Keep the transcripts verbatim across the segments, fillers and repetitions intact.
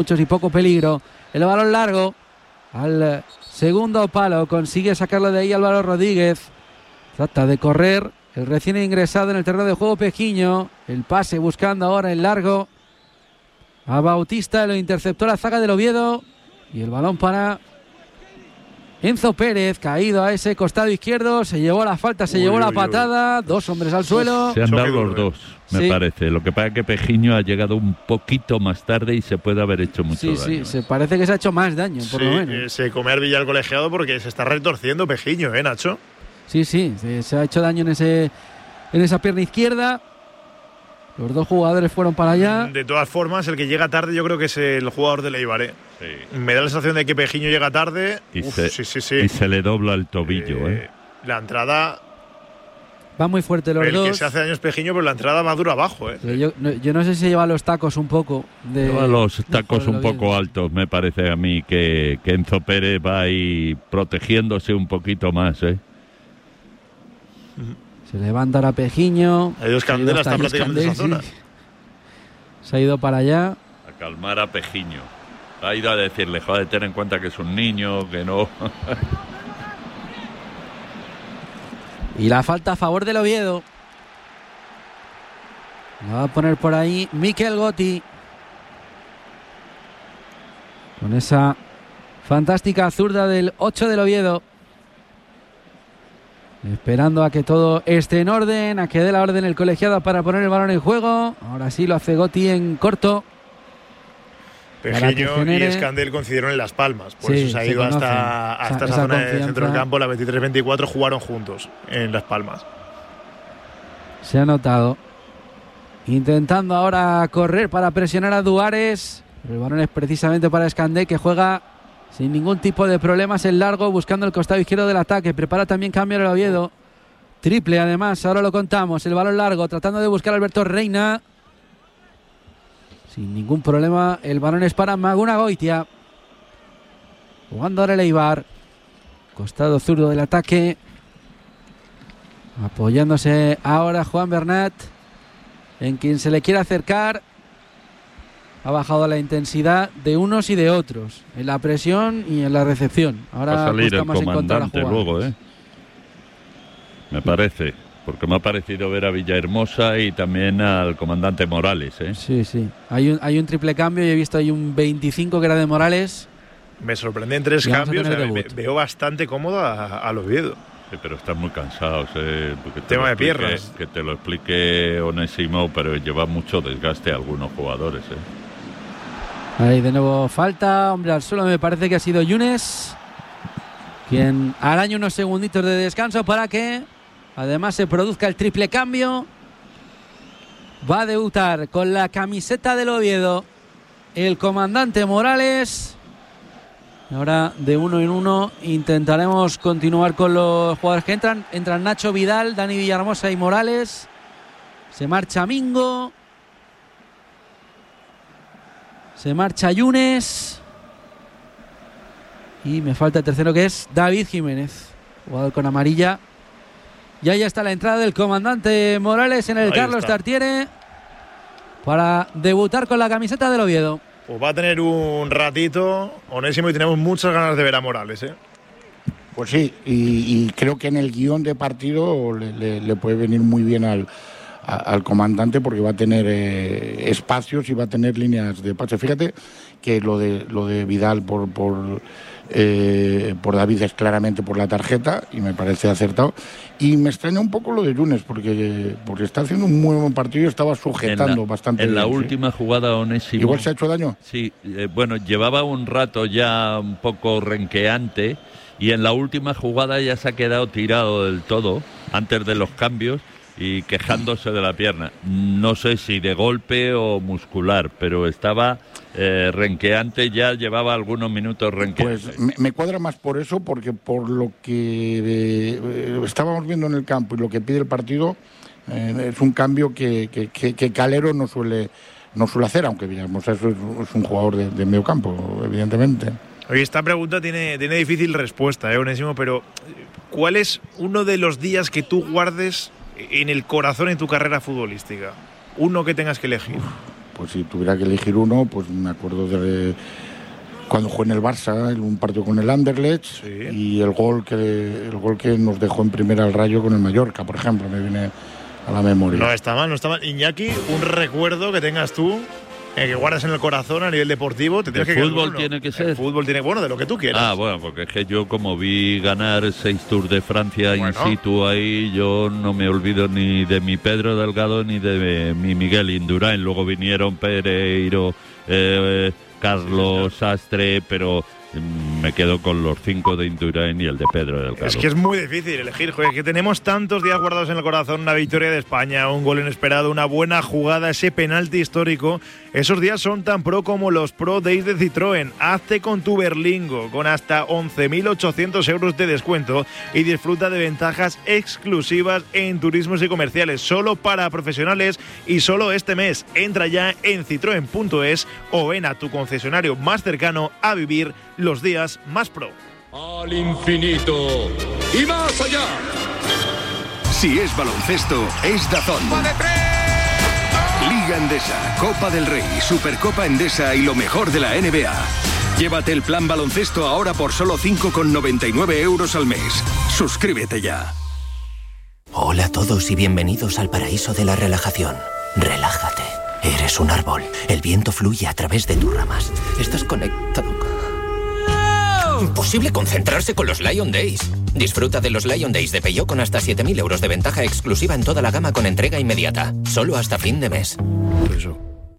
muchos y poco peligro. El balón largo al segundo palo, consigue sacarlo de ahí Álvaro Rodríguez. Trata de correr el recién ingresado en el terreno de juego Pejiño. El pase buscando ahora el largo a Bautista, lo interceptó la zaga del Oviedo y el balón para Enzo Pérez, caído a ese costado izquierdo, se llevó la falta, se uy, llevó uy, la patada, uy. Dos hombres al suelo. Se han dado los dos, me sí. parece. Lo que pasa es que Pejiño ha llegado un poquito más tarde y se puede haber hecho mucho sí, daño. Sí, sí, se parece que se ha hecho más daño, por sí, lo menos. Se come al Villar colegiado porque se está retorciendo Pejiño, ¿eh, Nacho? Sí, sí, se, se ha hecho daño en ese en esa pierna izquierda. Los dos jugadores fueron para allá. De todas formas, el que llega tarde yo creo que es el jugador del Eibar, ¿eh? Sí. Me da la sensación de que Pejiño llega tarde. Y, Uf, se, sí, sí, sí. y se le dobla el tobillo, ¿eh? ¿eh? La entrada... Va muy fuerte los el dos. El que se hace daño es Pejiño, pero la entrada va dura abajo, ¿eh? Yo no, yo no sé si lleva los tacos un poco. De, lleva los tacos un poco bien. altos, me parece a mí, que, que Enzo Pérez va ahí protegiéndose un poquito más, ¿eh? Se levanta ahora Pejiño. Adiós Candela, está prácticamente en esa zona. Sí. Se ha ido para allá. A calmar a Pejiño. Ha ido a decirle, joder, ten en cuenta que es un niño, que no... Y la falta a favor del Oviedo. La va a poner por ahí Mikel Gotti. Con esa fantástica zurda del ocho del Oviedo. Esperando a que todo esté en orden, a que dé la orden el colegiado para poner el balón en juego. Ahora sí lo hace Gotti en corto. Pejiño genere... y Escandel coincidieron en Las Palmas, por sí, eso se ha ido hasta, hasta esa, esa zona confianza... del centro del campo. La veintitrés veinticuatro jugaron juntos en Las Palmas. Se ha notado. Intentando ahora correr para presionar a Duares. El balón es precisamente para Escandel, que juega sin ningún tipo de problemas en largo, buscando el costado izquierdo del ataque. Prepara también cambio el Oviedo. Triple además, ahora lo contamos. El balón largo, tratando de buscar a Alberto Reina. Sin ningún problema, el balón es para Maguna Goitia. Jugando ahora el Eibar. Costado zurdo del ataque. Apoyándose ahora Juan Bernat, en quien se le quiere acercar. Ha bajado la intensidad de unos y de otros, en la presión y en la recepción. Ahora va a salir el comandante luego, ¿eh? Me parece, porque me ha parecido ver a Villahermosa y también al comandante Morales, ¿eh? Sí, sí. Hay un, hay un triple cambio y he visto ahí un veinticinco que era de Morales. Me sorprenden tres cambios. O sea, me, veo bastante cómodo a, a Oviedo. Sí, pero están muy cansados, ¿eh? Tema de piernas. Que te lo explique Onésimo, pero lleva mucho desgaste a algunos jugadores, ¿eh? Ahí de nuevo falta, hombre al suelo, me parece que ha sido Yunes, quien araña unos segunditos de descanso para que además se produzca el triple cambio. Va a debutar con la camiseta del Oviedo el comandante Morales. Ahora de uno en uno intentaremos continuar con los jugadores que entran. Entran Nacho Vidal, Dani Villahermosa y Morales. Se marcha Mingo. Se marcha Yunes. Y me falta el tercero, que es David Jiménez, jugador con amarilla. Y ahí está la entrada del comandante Morales en el ahí Carlos está. Tartiere para debutar con la camiseta del Oviedo. Pues va a tener un ratito, Onésimo, y tenemos muchas ganas de ver a Morales, ¿eh? Pues sí, y, y creo que en el guión de partido le, le, le puede venir muy bien al, a, al comandante, porque va a tener eh, espacios y va a tener líneas de pase. Fíjate que lo de lo de Vidal por por eh, por David es claramente por la tarjeta y me parece acertado. Y me extraña un poco lo de Yunes, porque porque está haciendo un muy buen partido y estaba sujetando en la, bastante en bien. En la ¿sí? última jugada, Onésimo. ¿Igual se ha hecho daño? Sí, eh, bueno, llevaba un rato ya un poco renqueante y en la última jugada ya se ha quedado tirado del todo antes de los cambios y quejándose de la pierna. No sé si de golpe o muscular, pero estaba eh, renqueante, ya llevaba algunos minutos renqueante. Pues me, me cuadra más por eso, porque por lo que eh, estábamos viendo en el campo y lo que pide el partido, eh, es un cambio que, que, que, que Calero no suele, no suele hacer, aunque Villahermosa es, es un jugador de, de medio campo, evidentemente. Oye, esta pregunta tiene, tiene difícil respuesta, ¿eh, Onésimo? Pero ¿cuál es uno de los días que tú guardes en el corazón en tu carrera futbolística? Uno que tengas que elegir. pues si tuviera que elegir uno, pues me acuerdo de cuando jugué en el Barça, en un partido con el Anderlecht, sí. y el gol que el gol que nos dejó en primera el Rayo con el Mallorca, por ejemplo, me viene a la memoria. No está mal, no está mal. Iñaki, un recuerdo que tengas tú, eh, que guardas en el corazón a nivel deportivo. Te tienes el que fútbol tiene que ser. El fútbol tiene, bueno, de lo que tú quieras. Ah, bueno, porque es que yo como vi ganar seis Tours de Francia bueno. in situ ahí, yo no me olvido ni de mi Pedro Delgado ni de mi Miguel Indurain. Luego vinieron Pereiro, eh, Carlos Sastre, pero me quedo con los cinco de Indurain y el de Pedro Delgado. Es que es muy difícil elegir, joder, que tenemos tantos días guardados en el corazón, una victoria de España, un gol inesperado, una buena jugada, ese penalti histórico. Esos días son tan pro como los Pro Days de Citroën. Hazte con tu Berlingo, con hasta once mil ochocientos euros de descuento y disfruta de ventajas exclusivas en turismos y comerciales, solo para profesionales y solo este mes. Entra ya en citroen punto es o ven a tu concesionario más cercano a vivir los días más pro. Al infinito y más allá. Si es baloncesto, es DAZN. Liga Endesa, Copa del Rey, Supercopa Endesa y lo mejor de la N B A. Llévate el plan baloncesto ahora por solo cinco con noventa y nueve euros al mes. Suscríbete ya. Hola a todos y bienvenidos al paraíso de la relajación. Relájate. Eres un árbol. El viento fluye a través de tus ramas. Estás conectado. Imposible concentrarse con los Lion Days. Disfruta de los Lion Days de Peugeot con hasta siete mil euros de ventaja exclusiva en toda la gama con entrega inmediata. Solo hasta fin de mes. Eso.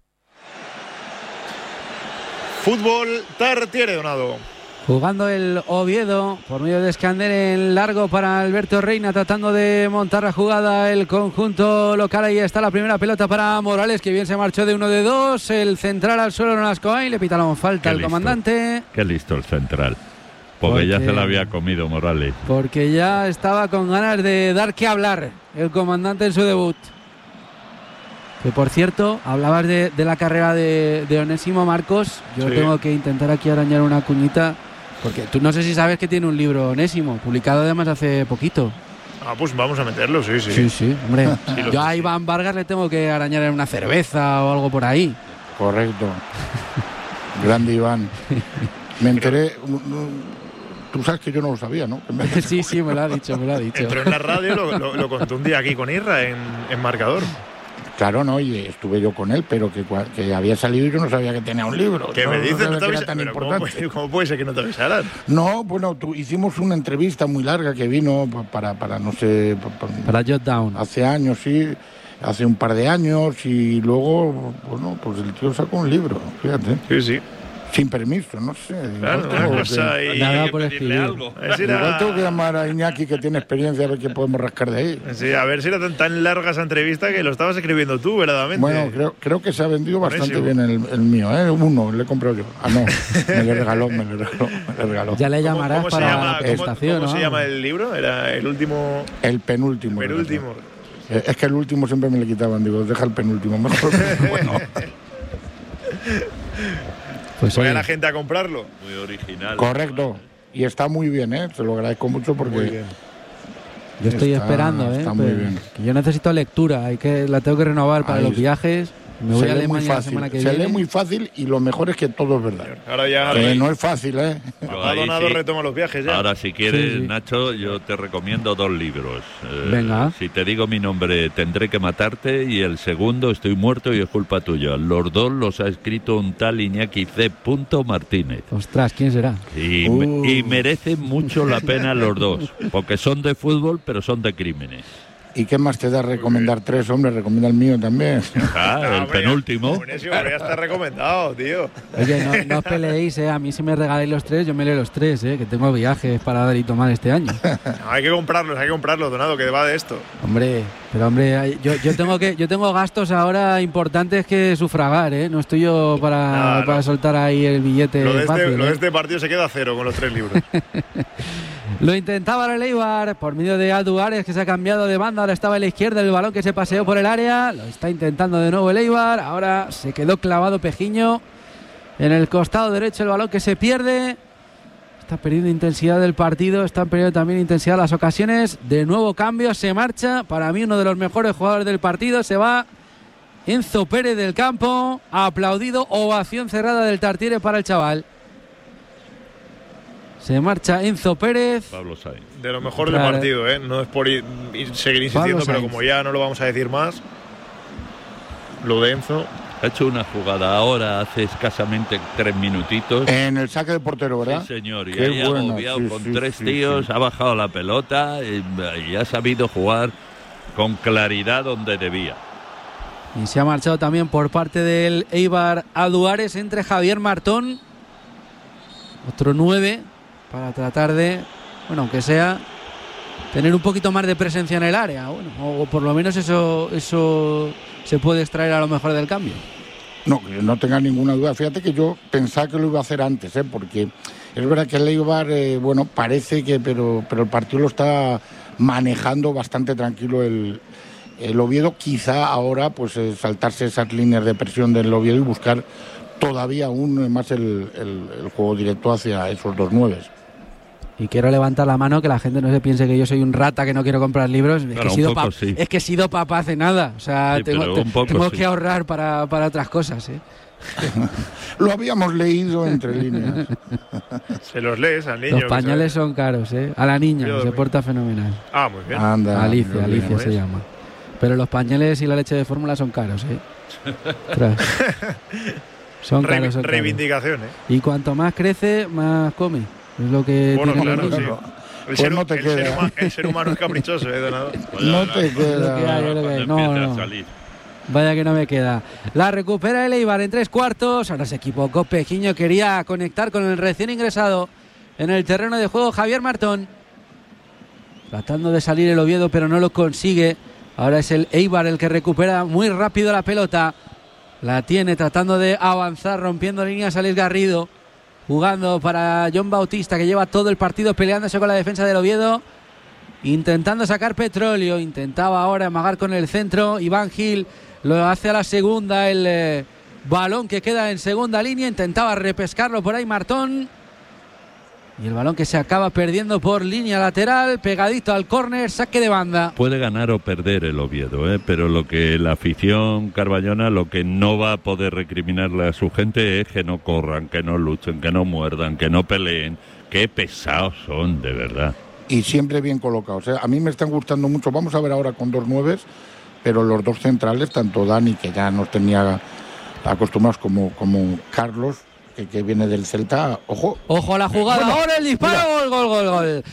Fútbol Tartiere, Donado. Jugando el Oviedo por medio de Escander en largo para Alberto Reina, tratando de montar la jugada el conjunto local. Ahí está la primera pelota para Morales, que bien se marchó de uno de dos. El central al suelo, Nolascoain, le pitaron falta al comandante. Qué listo el central. Porque, porque ya se la había comido Morales. Porque ya estaba con ganas de dar que hablar el comandante en su debut. Que por cierto, hablabas de, de la carrera de, de Onésimo Marcos. Yo sí. tengo que intentar aquí arañar una cuñita. Porque tú no sé si sabes que tiene un libro Onésimo, publicado además hace poquito. Ah, pues vamos a meterlo, sí, sí. Sí, sí, hombre. Sí, yo a Iván sí. Vargas le tengo que arañar en una cerveza o algo por ahí. Correcto. Grande Iván. Me enteré... Tú sabes que yo no lo sabía, ¿no? Sí, sí, me lo ha dicho, me lo ha dicho. Entró en la radio, lo, lo, lo contó un día aquí con Irra en, en Marcador. Claro, no, y estuve yo con él, pero que, que había salido y yo no sabía que tenía un libro. ¿Qué no, me dices? No, no te avisa, tan ¿cómo, puede, ¿Cómo puede ser que no te avisaran? No, bueno, tú, hicimos una entrevista muy larga que vino para, para no sé... Para, para Jot Down. Hace años, sí, hace un par de años, y luego, bueno, pues el tío sacó un libro, fíjate. Sí, sí. Sin permiso, no sé. Claro, una cosa que, y nada por escribir algo. Igual tengo que llamar a Iñaki, que tiene experiencia, a ver qué podemos rascar de ahí. Sí, a ver si era tan, tan larga esa entrevista que lo estabas escribiendo tú, verdaderamente. Bueno, creo, creo que se ha vendido bastante bien el, el mío, ¿eh? Uno, le he comprado yo. Ah, no, me le regaló, me le regaló, me le regaló. Ya le llamarás ¿Cómo, cómo para llama, la prestación, ¿Cómo, cómo ¿no? se llama el libro? Era el último... El penúltimo. El penúltimo. Eh, es que el último siempre me le quitaban, digo, deja el penúltimo, mejor. Bueno... Pues vaya la gente a comprarlo. Muy original. Correcto. Y está muy bien, ¿eh? Te lo agradezco mucho porque... Muy bien. Yo estoy está, esperando, ¿eh? Está muy pues, bien. Que yo necesito lectura, hay que, la tengo que renovar para Ahí los viajes. Me voy a Alemania la semana que se viene. lee muy fácil y lo mejor es que todo es verdad. Ahora ya que no es fácil, ¿eh? Ha donado, sí. Retoma los viajes ya. Ahora, si quieres, sí, sí. Nacho, yo te recomiendo dos libros. Eh, Venga. Si te digo mi nombre, Tendré que matarte, y el segundo, Estoy muerto y es culpa tuya. Los dos los ha escrito un tal Iñaki C. Martínez. Ostras, ¿quién será? Y, uh. y merecen mucho la pena los dos, porque son de fútbol, pero son de crímenes. ¿Y qué más te da recomendar tres, hombre? Recomienda el mío también. Ah, el no, penúltimo. Buenísimo, ya está recomendado, tío. Oye, no, no os peleéis, ¿eh? A mí si me regaláis los tres, yo me leo los tres, ¿eh? Que tengo viajes para dar y tomar este año. No, hay que comprarlos, hay que comprarlos, Donado, que va de esto. Hombre, pero hombre, yo, yo, tengo, que, yo tengo gastos ahora importantes que sufragar, ¿eh? No estoy yo para, Nada, para no. soltar ahí el billete lo de, fácil, este, ¿eh? lo de este partido se queda a cero con los tres libros. Lo intentaba el Eibar por medio de Aldu Ares, que se ha cambiado de banda. Ahora estaba a la izquierda el balón que se paseó por el área. Lo está intentando de nuevo el Eibar. Ahora se quedó clavado Pejiño en el costado derecho. El balón que se pierde. Está perdiendo intensidad del partido. Están perdiendo también intensidad las ocasiones. De nuevo cambio. Se marcha. Para mí uno de los mejores jugadores del partido. Se va Enzo Pérez del campo, aplaudido, ovación cerrada del Tartiere para el chaval. Se marcha Enzo Pérez. Pablo Sainz. De lo mejor Claro. del partido, ¿eh? No es por ir, ir- seguir insistiendo, Pablo pero Sainz. como ya no lo vamos a decir más, lo de Enzo. Ha hecho una jugada ahora, hace escasamente tres minutitos. En el saque de portero, ¿verdad? Sí, señor. Y Qué ahí ha buena, agobiado sí, con sí, tres sí, tíos, sí. ha bajado la pelota y, y ha sabido jugar con claridad donde debía. Y se ha marchado también por parte del Eibar a Duares entre Javier Martón, otro nueve, para tratar de, bueno, aunque sea, tener un poquito más de presencia en el área. Bueno, o, o por lo menos eso, eso se puede extraer a lo mejor del cambio. No, que no tenga ninguna duda. Fíjate que yo pensaba que lo iba a hacer antes, ¿eh? Porque es verdad que el Eibar, eh, bueno, parece que, pero, pero el partido lo está manejando bastante tranquilo el, el Oviedo. Quizá ahora, pues, eh, saltarse esas líneas de presión del Oviedo y buscar todavía aún más el, el, el juego directo hacia esos dos nueves. Y quiero levantar la mano, que la gente no se piense que yo soy un rata que no quiero comprar libros. Es, Claro, que, he un sido poco pa- sí. es que he sido papá hace nada. O sea, Sí, tengo, pero te- un poco tengo sí. que ahorrar para, para otras cosas. ¿eh? Lo habíamos leído entre líneas. Se los lees al niño. Los que pañales sabe. son caros. ¿eh? A la niña, Yo se también. porta fenomenal. Ah, muy bien. Anda, Alicia, muy bien. Alicia se ¿ves? llama. Pero los pañales y la leche de fórmula son caros, ¿eh? Ostras. Son Revi- caros, son caros. reivindicación, ¿eh? Y cuanto más crece, más come. Es lo que Bueno, tienen claro, los sí. niños. El, Pues ser, no te el ser queda. huma- el ser humano es caprichoso, ¿eh, Donado? No te Es lo que hay, queda. es lo que hay. Cuando No, empiece a no. salir. Vaya que no me queda. La recupera el Eibar en tres cuartos. Ahora se equivocó Pejiño. Quería conectar con el recién ingresado en el terreno de juego, Javier Martón. Tratando de salir el Oviedo, pero no lo consigue. Ahora es el Eibar el que recupera muy rápido la pelota. La tiene tratando de avanzar, rompiendo líneas Alex Garrido. Jugando para John Bautista, que lleva todo el partido peleándose con la defensa del Oviedo. Intentando sacar petróleo. Intentaba ahora amagar con el centro. Iván Gil lo hace a la segunda. El eh, balón que queda en segunda línea. Intentaba repescarlo por ahí Martón. Y el balón que se acaba perdiendo por línea lateral. Pegadito al córner. Saque de banda. Puede ganar o perder el Oviedo, ¿eh? Pero lo que la afición carballona, lo que no va a poder recriminarle a su gente es que no corran, que no luchen, que no muerdan, que no peleen. Qué pesados son, de verdad. Y siempre bien colocados, ¿eh? A mí me están gustando mucho. Vamos a ver ahora con dos nueves, pero los dos centrales, tanto Dani, que ya nos tenía acostumbrados, como, como Carlos, que, que viene del Celta. Ojo. Ojo a la jugada. Bueno, ahora el disparo. mira. Gol, gol, gol, gol.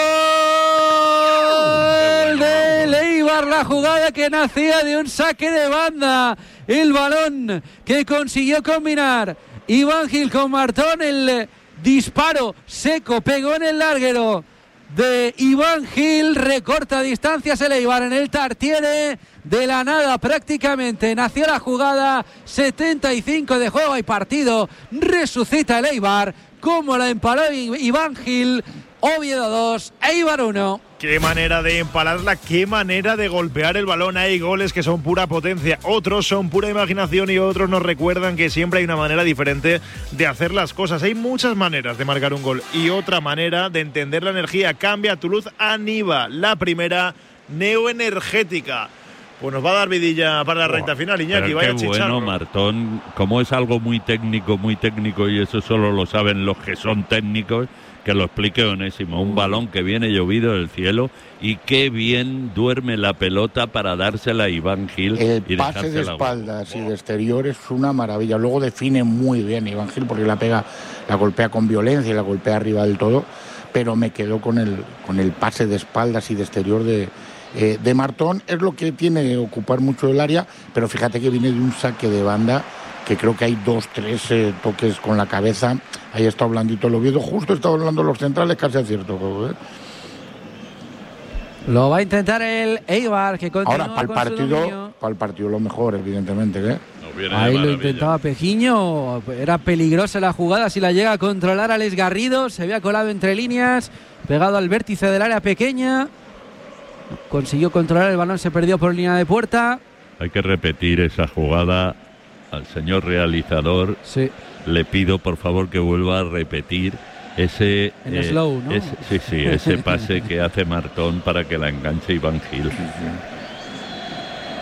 Gol del Eibar. La jugada que nacía de un saque de banda. El balón que consiguió combinar Iván Gil con Martón. El disparo seco pegó en el larguero de Iván Gil. Recorta distancias el Eibar en el Tartiere. De la nada prácticamente nació la jugada. setenta y cinco de juego y partido. Resucita el Eibar como la empaló Iván Gil. Oviedo dos, Eibar uno. Qué manera de empalarla, qué manera de golpear el balón. Hay goles que son pura potencia, otros son pura imaginación y otros nos recuerdan que siempre hay una manera diferente de hacer las cosas. Hay muchas maneras de marcar un gol y otra manera de entender la energía. Cambia tu luz a Niva, la primera neoenergética. Pues nos va a dar vidilla para la recta final, Iñaki. Pero Vaya qué chicharro. bueno, Martón. Como es algo muy técnico, muy técnico, y eso solo lo saben los que son técnicos, que lo explique Onésimo. Un balón que viene llovido del cielo y qué bien duerme la pelota para dársela a Iván Gil. El y pase de dejársela. espaldas y de exterior es una maravilla. Luego define muy bien Iván Gil porque la pega, la golpea con violencia y la golpea arriba del todo. Pero me quedo con el, con el pase de espaldas y de exterior de, eh, de Martón. Es lo que tiene que ocupar mucho el área, pero fíjate que viene de un saque de banda que creo que hay dos, tres eh, toques con la cabeza. Ahí está blandito el Oviedo. Justo está hablando los centrales, casi acierto. ¿eh? Lo va a intentar el Eibar, que continúa Ahora, para el con su partido, dominio. para el partido lo mejor, evidentemente. ¿eh? Nos viene de Ahí lo maravilla. intentaba Pejiño. Era peligrosa la jugada si la llega a controlar Alex Garrido. Se había colado entre líneas, pegado al vértice del área pequeña. Consiguió controlar el balón, se perdió por línea de puerta. Hay que repetir esa jugada. Al señor realizador Sí. le pido por favor que vuelva a repetir ese, En slow, ¿no? ese- sí, sí, ese pase que hace Martón para que la enganche Iván Gil.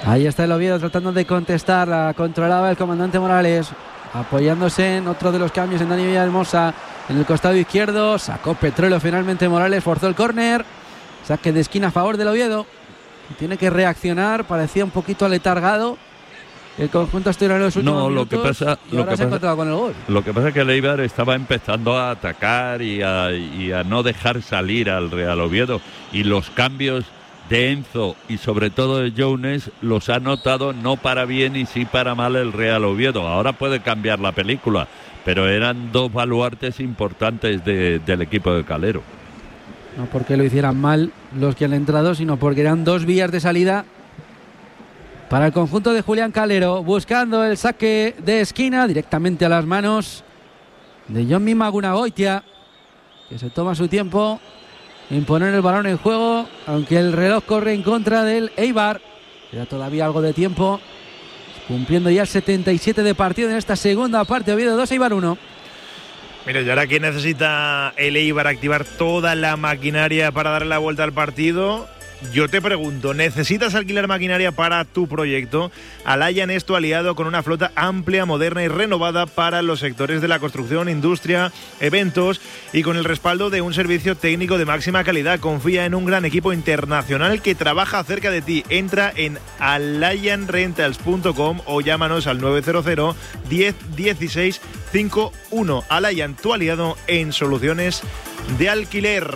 Ahí está el Oviedo tratando de contestar. La controlaba el comandante Morales, apoyándose en otro de los cambios en Dani Villahermosa en el costado izquierdo. Sacó Petróleo finalmente Morales, forzó el córner. Saque de esquina a favor del Oviedo. Tiene que reaccionar, parecía un poquito aletargado el conjunto asturiano en los últimos no, minutos. Lo que pasa, y lo ahora que se ha pasa, encontrado con el gol. Lo que pasa es que el Eibar estaba empezando a atacar y a, y a no dejar salir al Real Oviedo. Y los cambios de Enzo y sobre todo de Jones los ha notado no para bien y sí para mal el Real Oviedo. Ahora puede cambiar la película, pero eran dos baluartes importantes de, del equipo de Calero. No porque lo hicieran mal los que han entrado, sino porque eran dos vías de salida para el conjunto de Julián Calero, buscando el saque de esquina directamente a las manos de Jonmi Magunagoitia, que se toma su tiempo en poner el balón en juego, aunque el reloj corre en contra del Eibar. Queda todavía algo de tiempo, cumpliendo ya el setenta y siete de partido en esta segunda parte. Oviedo dos, Eibar uno. Mira, y ahora que necesita el Eibar activar toda la maquinaria para darle la vuelta al partido, yo te pregunto, ¿necesitas alquilar maquinaria para tu proyecto? Alayan es tu aliado con una flota amplia, moderna y renovada para los sectores de la construcción, industria, eventos y con el respaldo de un servicio técnico de máxima calidad. Confía en un gran equipo internacional que trabaja cerca de ti. Entra en alayan rentals punto com o llámanos al nueve cero cero, diez, dieciséis, cincuenta y uno. Alayan, tu aliado en soluciones de alquiler.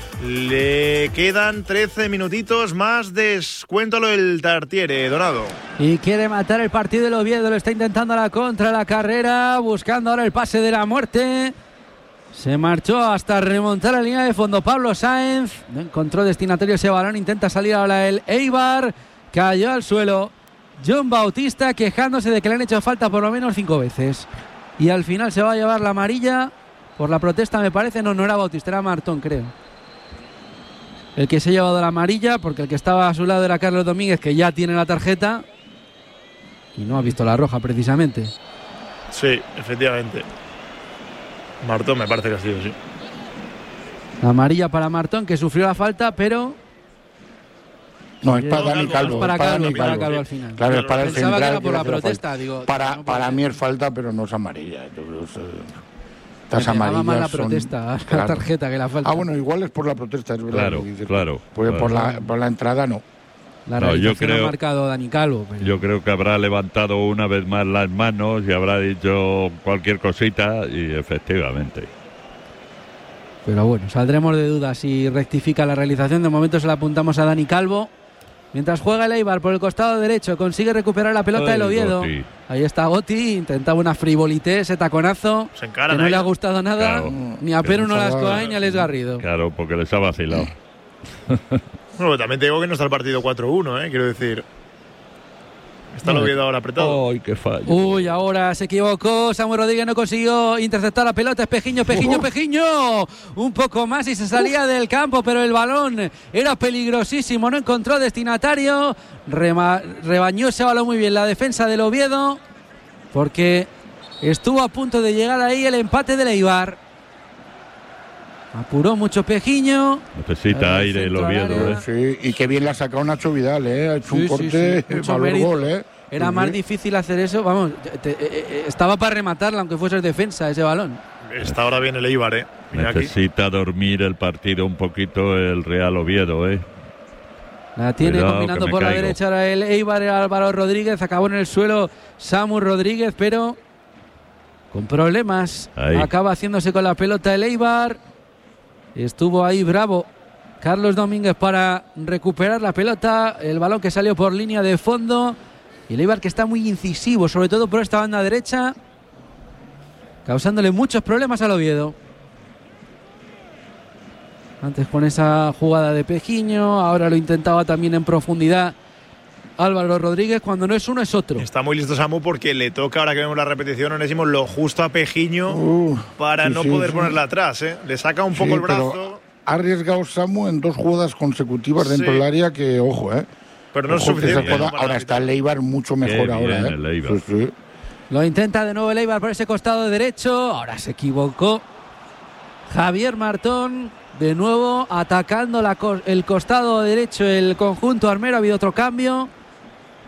Le quedan trece minutitos más. Descuéntalo el Tartiere, Donado. Y quiere matar el partido del Oviedo. Lo está intentando a la contra, la carrera, buscando ahora el pase de la muerte. Se marchó hasta remontar la línea de fondo Pablo Sáenz. No encontró destinatario ese balón. Intenta salir ahora el Eibar. Cayó al suelo John Bautista, quejándose de que le han hecho falta por lo menos cinco veces. Y al final se va a llevar la amarilla por la protesta, me parece. No, no era Bautista, era Martón, creo. El que se ha llevado la amarilla, porque el que estaba a su lado era Carlos Domínguez, que ya tiene la tarjeta y no ha visto la roja precisamente. Sí, efectivamente. Martón me parece que ha sido, sí. La amarilla para Martón, que sufrió la falta, pero... No, es para Dani Calvo. Es para es para Calvo, Dani para Calvo. Calvo al final. Claro, es para el Pensaba central. que era por la que le protesta. falta. Digo, para no para puede mí ser. es falta, pero no es amarilla. Yo creo que es, estas Me amarillas mal la son- protesta, la claro. tarjeta que la falta. Ah, bueno, igual es por la protesta, es verdad. Claro, lo que dices. claro, Porque claro. por la, por la entrada no. La No, realización yo creo- ha marcado Dani Calvo. Pero... Yo creo que habrá levantado una vez más las manos y habrá dicho cualquier cosita y efectivamente. pero bueno, saldremos de dudas si rectifica la realización. De momento se la apuntamos a Dani Calvo. Mientras juega el Eibar por el costado derecho, consigue recuperar la pelota Ay, del Oviedo. Gotti. Ahí está Gotti, intentaba una frivolité, ese taconazo, Se que encaran no ahí. le ha gustado nada, Claro. ni a Perú no Pero las chaval, Coain ni a Les Garrido. Claro, porque les ha vacilado. Bueno, también te digo que no está el partido cuatro uno, ¿eh? Quiero decir. Está el Oviedo ahora apretado. ¡Ay, qué fallo! Uy, ahora se equivocó, Samuel Rodríguez no consiguió interceptar la pelota, es Pejiño, Pejiño, Pejiño, un poco más y se salía del campo, pero el balón era peligrosísimo, no encontró destinatario, Rema- rebañó ese balón muy bien la defensa del Oviedo, porque estuvo a punto de llegar ahí el empate del Eibar. Apuró mucho Pejiño. Necesita El aire el centro al Oviedo, área. ¿eh? Sí, y qué bien la ha sacado Nacho Vidal, ¿eh? Ha hecho Sí, un sí, corte sí, mucho valor mérito. gol, ¿eh? Era Sí, más sí. difícil hacer eso, vamos, te- te- eh, estaba para rematarla aunque fuese defensa ese balón. Está ahora bien el Eibar, ¿eh? Mira aquí. Necesita dormir el partido un poquito el Real Oviedo, ¿eh? La tiene Cuidado, combinando que me por la caigo. derecha ahora el Eibar, el Álvaro Rodríguez, acabó en el suelo Samu Rodríguez, pero con problemas. Ahí. Acaba haciéndose con la pelota el Eibar. Estuvo ahí bravo Carlos Domínguez para recuperar la pelota, el balón que salió por línea de fondo. Y el Eibar que está muy incisivo, sobre todo por esta banda derecha, causándole muchos problemas al Oviedo. Antes con esa jugada de Pejiño, ahora lo intentaba también en profundidad Álvaro Rodríguez, cuando no es uno es otro. Está muy listo Samu porque le toca, ahora que vemos la repetición, Onésimo, lo justo a Pejiño Uh, para sí, no sí, poder sí. ponerla atrás, ¿eh? Le saca un Sí, poco el pero brazo, ha arriesgado Samu en dos jugadas consecutivas dentro Sí. del área que, ojo, ¿eh? pero no es Ojo, que esa suficiente. jugada- ¿no? para ahora la está el mitad. Eibar mucho mejor Qué ahora, bien ¿eh? el Eibar. Sí, sí. Lo intenta de nuevo el Eibar por ese costado derecho. Ahora se equivocó Javier Martón. De nuevo atacando la co- el costado derecho el conjunto armero. Ha habido otro cambio.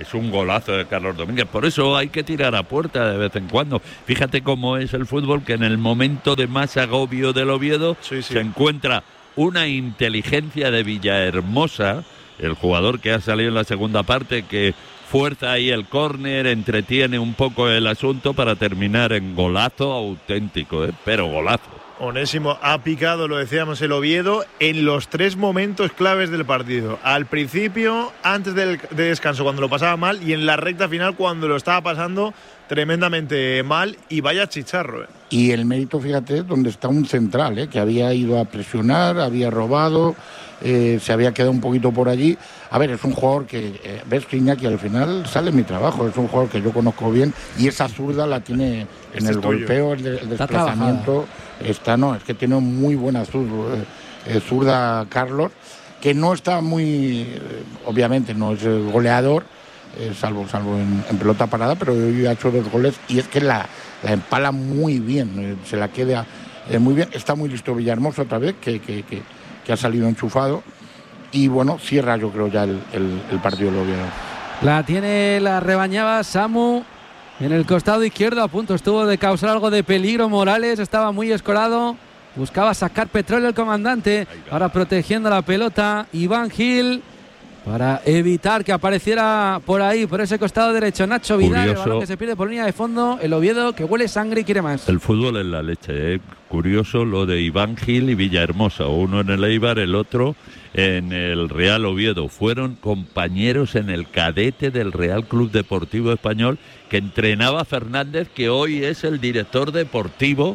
es un golazo de Carlos Domínguez. Por eso hay que tirar a puerta de vez en cuando. Fíjate cómo es el fútbol, que en el momento de más agobio del Oviedo sí, sí. se encuentra una inteligencia de Villahermosa, el jugador que ha salido en la segunda parte, que fuerza ahí el córner, entretiene un poco el asunto para terminar en golazo auténtico, ¿eh? Pero golazo. Onésimo ha picado, lo decíamos, el Oviedo en los tres momentos claves del partido. Al principio, antes del de descanso, cuando lo pasaba mal, y en la recta final, cuando lo estaba pasando tremendamente mal, y vaya chicharro. ¿eh? Y el mérito, fíjate, donde está un central, ¿eh? que había ido a presionar, había robado, eh, se había quedado un poquito por allí. A ver, es un jugador que, eh, ves que Iñaki al final sale mi trabajo, es un jugador que yo conozco bien, y esa zurda la tiene en este el golpeo, el, de, el desplazamiento. Está, no, es que tiene muy buena zurda, eh, zurda Carlos, que no está muy, eh, obviamente no es goleador, eh, salvo salvo en, en pelota parada, pero hoy ha hecho dos goles y es que la, la empala muy bien, eh, se la queda eh, muy bien. Está muy listo Villahermosa otra vez, que, que, que, que ha salido enchufado, y bueno, cierra yo creo ya el, el, el partido del Oviedo. La tiene, la rebañaba Samu en el costado izquierdo, a punto estuvo de causar algo de peligro. Morales estaba muy escorado, buscaba sacar petróleo el comandante, ahora protegiendo la pelota Iván Gil para evitar que apareciera por ahí, por ese costado derecho Nacho Vidal. Curioso. El balón que se pierde por línea de fondo, el Oviedo que huele sangre y quiere más. El fútbol es la leche, ¿eh? Curioso lo de Iván Gil y Villahermosa, uno en el Eibar, el otro en el Real Oviedo. Fueron compañeros en el cadete del Real Club Deportivo Español, que entrenaba Fernández, que hoy es el director deportivo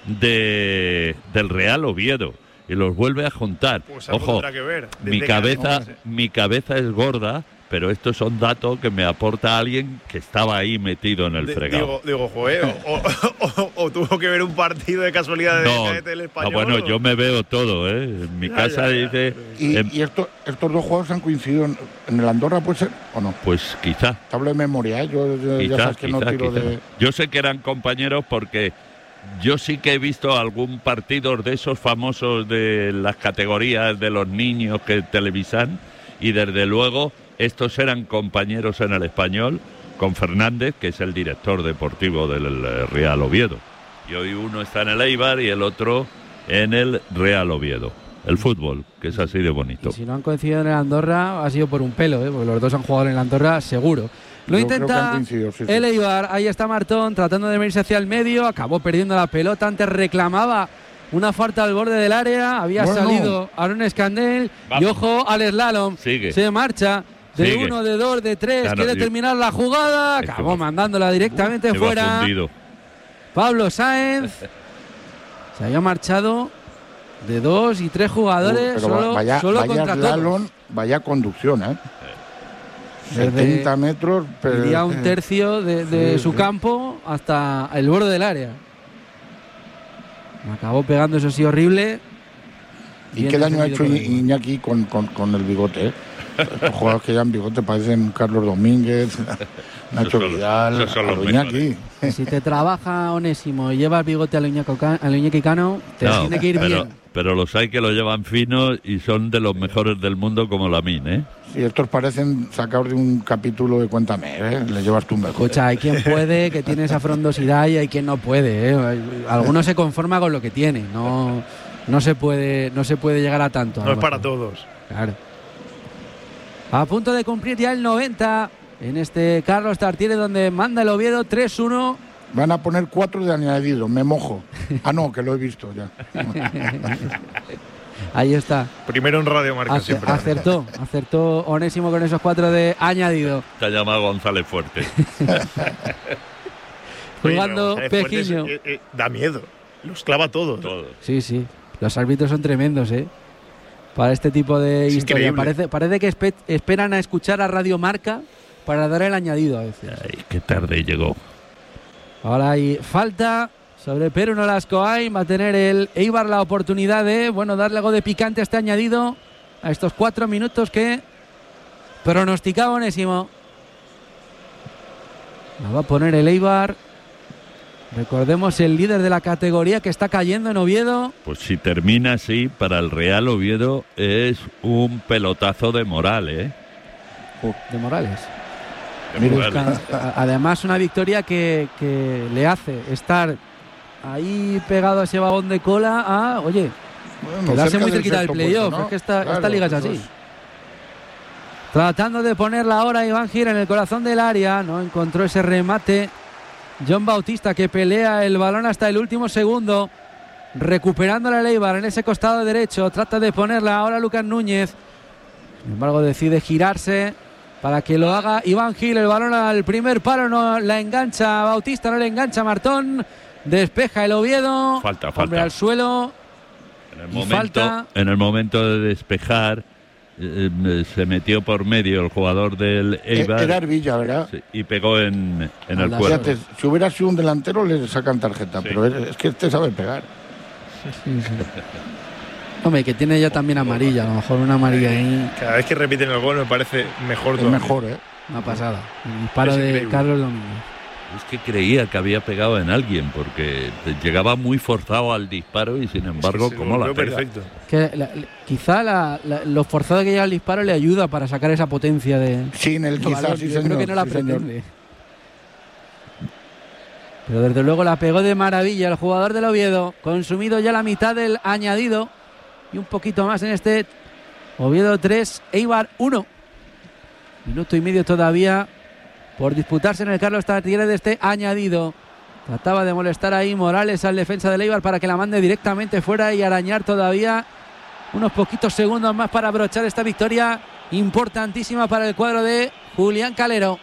de, del Real Oviedo, y los vuelve a juntar. Pues ojo, que ver. mi cabeza, mi cabeza es gorda, pero estos son datos que me aporta alguien que estaba ahí metido en el de, fregado. Digo, digo joder, o, o, o, o tuvo que ver un partido de casualidad de no, cadete del Español. No, bueno, ¿o? yo me veo todo, ¿eh? En mi ya, casa ya, ya. dice... ¿Y, en... y esto, estos dos jugadores han coincidido en, en el Andorra, puede ser, o no? Pues quizá. Te hablo de memoria, ¿eh? Yo, yo quizá, ya sabes que quizá, no tiro quizá. de... Yo sé que eran compañeros porque... Yo sí que he visto algún partido de esos famosos de las categorías de los niños que televisan, y desde luego estos eran compañeros en el Español con Fernández, que es el director deportivo del Real Oviedo. Y hoy uno está en el Eibar y el otro en el Real Oviedo. El fútbol, que es así de bonito. Y si no han coincidido en el Andorra, ha sido por un pelo, ¿eh? Porque los dos han jugado en el Andorra, seguro. Lo Yo intenta sí, sí. el Eibar, ahí está Martón tratando de venirse hacia el medio, acabó perdiendo la pelota, antes reclamaba una falta al borde del área, había bueno. salido Aaron Escandel, y ojo al slalom, Sigue. se marcha de Sigue. uno, de dos, de tres, claro, quiere yo... terminar la jugada, acabó Esto... mandándola directamente uh, fuera. Pablo Sáenz se había marchado de dos y tres jugadores, uh, solo, vaya, solo vaya contra slalom, todos. Vaya conducción, ¿eh? setenta metros, pero iría un tercio de, de sí, su sí. campo hasta el borde del área. Me acabó pegando, eso sí, horrible. ¿Y qué daño ha hecho Iñaki con, con, con el bigote? ¿eh? Los jugadores que llevan bigote parecen Carlos Domínguez, Nacho Vidal, Iñaki. Si te trabaja Onésimo y lleva el bigote a lo Iñaki Cano, te no, tiene que ir pero, bien. Pero los hay que lo llevan finos y son de los mejores del mundo, como Lamín, ¿eh? Sí, estos parecen sacados de un capítulo de Cuéntame, ¿eh? Le llevas tú un mejor. Escucha, hay quien puede, que tiene esa frondosidad, y hay quien no puede, ¿eh? Algunos se conforma con lo que tiene, no, no, se, puede, no se puede llegar a tanto. No es para todos. Claro. A punto de cumplir ya el noventa en este Carlos Tartiere, donde manda el Oviedo tres uno. Van a poner cuatro de añadido, me mojo. Ah, no, que lo he visto ya. Ahí está. Primero en Radio Marca. Acer, siempre. Acertó, acertó Onésimo con esos cuatro de añadido. Te ha llamado González Fuerte. Jugando Oye, Pejiño. Eh, eh, da miedo. Los clava todos. Todo. Sí, sí. Los árbitros son tremendos, ¿eh? Para este tipo de es historia. Parece, parece que espe- esperan a escuchar a Radio Marca para dar el añadido a veces. Ay, qué tarde llegó. Ahora hay falta sobre Perú Nolascoain. Va a tener el Eibar la oportunidad de, bueno, darle algo de picante a este añadido, a estos cuatro minutos que pronosticaba Onésimo. La va a poner el Eibar. Recordemos, el líder de la categoría que está cayendo en Oviedo. Pues si termina así, para el Real Oviedo es un pelotazo de moral, ¿eh? Uh, de Morales. Además, una victoria que, que le hace estar ahí pegado a ese vagón de cola a, oye, bueno, quedarse muy cerquita del playoff. ¿No? Es que esta, claro, esta liga es así. Es... Tratando de ponerla ahora Iván Gil en el corazón del área, no encontró ese remate. John Bautista, que pelea el balón hasta el último segundo, recuperando la Eibar en ese costado derecho. Trata de ponerla ahora Lucas Núñez. Sin embargo, decide girarse para que lo haga Iván Gil. El balón al primer palo, no la engancha Bautista, no le engancha Martón. Despeja el Oviedo. Falta, falta. Hombre al suelo. En el, momento, falta. en el momento de despejar, eh, se metió por medio el jugador del Eibar. Era Arvilla, ¿verdad? Sí, y pegó en, en el cuerpo. Fíjate, si hubiera sido un delantero le sacan tarjeta, sí. Pero es, es que este sabe pegar. Sí, sí. Hombre, que tiene ya también amarilla, a lo mejor una amarilla ahí. Cada vez que repiten el gol me parece mejor. Es mejor, ¿eh? Una pasada. El disparo de increíble. Carlos Domínguez. Es que creía que había pegado en alguien porque llegaba muy forzado al disparo y sin embargo, es que ¿cómo la pega? Perfecto. Que la, quizá la, la, lo forzado que llega el disparo le ayuda para sacar esa potencia de. Sí, en el quizá, sí, Yo señor, creo que no la sí, pretende. Señor. Pero desde luego la pegó de maravilla el jugador del Oviedo, consumido ya la mitad del añadido y un poquito más en este Oviedo tres, Eibar uno. Minuto y medio todavía por disputarse en el Carlos Tartiere de este añadido. Trataba de molestar ahí Morales al defensa del Eibar para que la mande directamente fuera y arañar todavía unos poquitos segundos más para abrochar esta victoria importantísima para el cuadro de Julián Calero.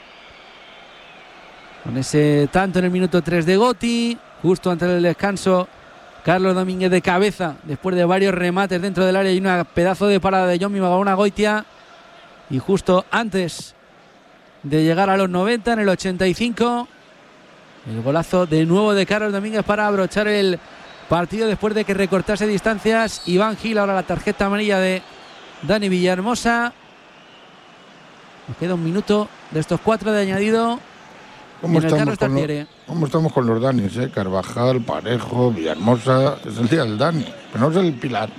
Con ese tanto en el minuto tres de Gotti, justo antes del descanso, Carlos Domínguez de cabeza, después de varios remates dentro del área y una pedazo de parada de Johnny Magagona Goitia. Y justo antes de llegar a los noventa, en el ochenta y cinco, el golazo de nuevo de Carlos Domínguez para abrochar el partido después de que recortase distancias Iván Gil. Ahora la tarjeta amarilla de Dani Villahermosa. Nos queda un minuto de estos cuatro de añadido. ¿Cómo estamos, con los, ¿Cómo estamos con los Danis? Eh? Carvajal, Parejo, Villahermosa. Es el día del Dani, pero no es el Pilar.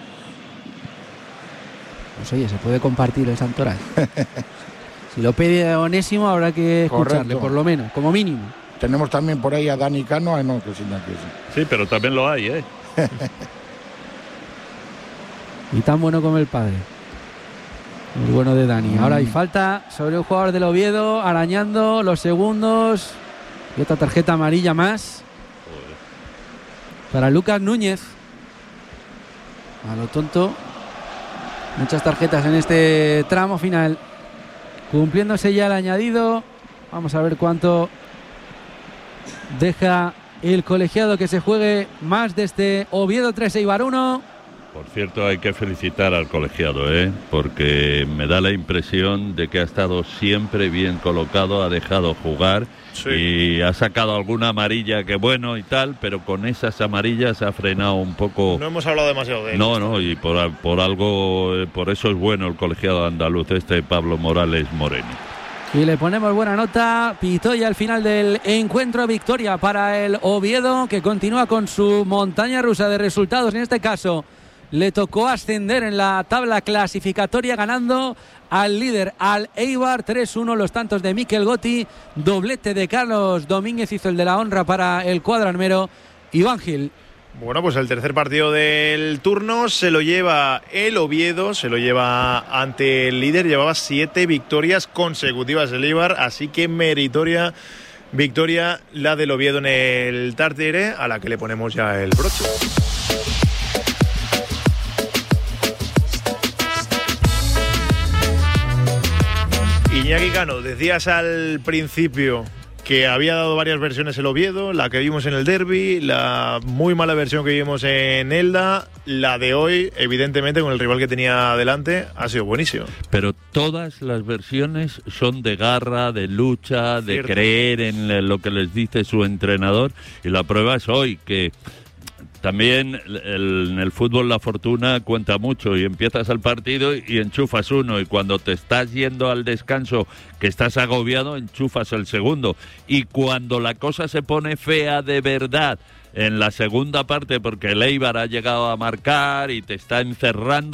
Pues oye, se puede compartir el santoral. Si lo pide Onésimo habrá que escucharle. Correcto. Por lo menos, como mínimo. Tenemos también por ahí a Dani Cano. Ah, no, que sí, no, que sí. Sí, pero también lo hay, ¿eh? Y tan bueno como el padre. Muy bueno de Dani. Ahora hay falta sobre un jugador del Oviedo, arañando los segundos. Y otra tarjeta amarilla más para Lucas Núñez. A lo tonto. Muchas tarjetas en este tramo final. Cumpliéndose ya el añadido. Vamos a ver cuánto deja el colegiado que se juegue más de este Oviedo tres, Eibar uno. Por cierto, hay que felicitar al colegiado, ¿eh? Porque me da la impresión de que ha estado siempre bien colocado, ha dejado jugar, sí. Y ha sacado alguna amarilla que bueno y tal, pero con esas amarillas ha frenado un poco. No hemos hablado demasiado de él. No, no, y por, por algo, por eso es bueno el colegiado andaluz, este Pablo Morales Moreno. Y le ponemos buena nota. Pitó ya al final del encuentro, victoria para el Oviedo, que continúa con su montaña rusa de resultados. En este caso le tocó ascender en la tabla clasificatoria, ganando al líder, al Eibar, tres uno. Los tantos de Mikel Gotti, doblete de Carlos Domínguez, hizo el de la honra para el cuadro armero Iván Gil. Bueno, pues el tercer partido del turno se lo lleva el Oviedo, se lo lleva ante el líder. Llevaba siete victorias consecutivas el Eibar, así que meritoria victoria la del Oviedo en el Tartiere, a la que le ponemos ya el broche. Iñaki Cano, decías al principio que había dado varias versiones el Oviedo, la que vimos en el derbi, la muy mala versión que vimos en Elda, la de hoy, evidentemente con el rival que tenía delante, ha sido buenísimo. Pero todas las versiones son de garra, de lucha, de Cierto. creer en lo que les dice su entrenador, y la prueba es hoy, que también el, en el fútbol la fortuna cuenta mucho, y empiezas el partido y, y enchufas uno, y cuando te estás yendo al descanso, que estás agobiado, enchufas el segundo, y cuando la cosa se pone fea de verdad en la segunda parte, porque el Eibar ha llegado a marcar y te está encerrando,